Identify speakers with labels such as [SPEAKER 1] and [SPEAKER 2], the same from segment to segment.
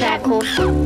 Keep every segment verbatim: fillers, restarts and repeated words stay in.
[SPEAKER 1] zwierzaków.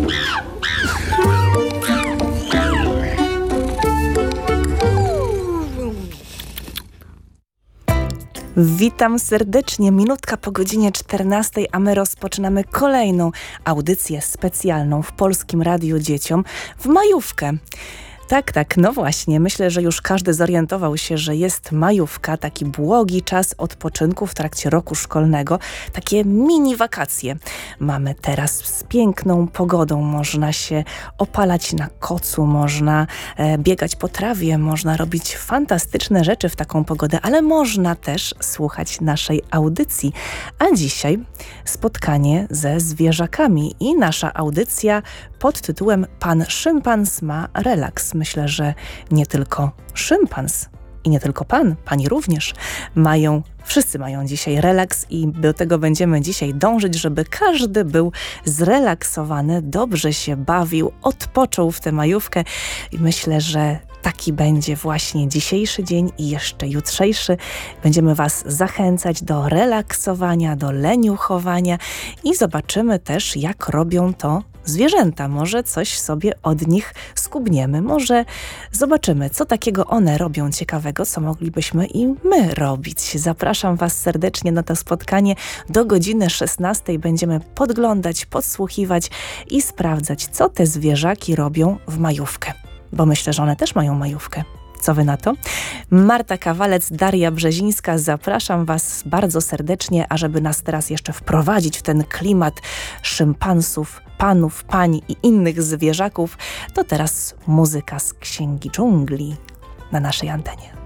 [SPEAKER 2] Witam serdecznie. Minutka po godzinie czternastej, a my rozpoczynamy kolejną audycję specjalną w Polskim Radiu Dzieciom w majówkę. Tak, tak, no właśnie. Myślę, że już każdy zorientował się, że jest majówka, taki błogi czas odpoczynku w trakcie roku szkolnego, takie mini wakacje. Mamy teraz z piękną pogodą, można się opalać na kocu, można e, biegać po trawie, można robić fantastyczne rzeczy w taką pogodę, ale można też słuchać naszej audycji. A dzisiaj spotkanie ze zwierzakami i nasza audycja pod tytułem Pan Szympans ma relaks. Myślę, że nie tylko szympans i nie tylko pan, pani również mają, wszyscy mają dzisiaj relaks i do tego będziemy dzisiaj dążyć, żeby każdy był zrelaksowany, dobrze się bawił, odpoczął w tę majówkę i myślę, że taki będzie właśnie dzisiejszy dzień i jeszcze jutrzejszy. Będziemy Was zachęcać do relaksowania, do leniuchowania i zobaczymy też, jak robią to zwierzęta. Może coś sobie od nich skubniemy, może zobaczymy, co takiego one robią ciekawego, co moglibyśmy i my robić. Zapraszam Was serdecznie na to spotkanie. Do godziny szesnastej będziemy podglądać, podsłuchiwać i sprawdzać, co te zwierzaki robią w majówkę. Bo myślę, że one też mają majówkę. Co wy na to? Marta Kawalec, Daria Brzezińska, zapraszam Was bardzo serdecznie, a żeby nas teraz jeszcze wprowadzić w ten klimat szympansów, panów, pań i innych zwierzaków, to teraz muzyka z Księgi Dżungli na naszej antenie.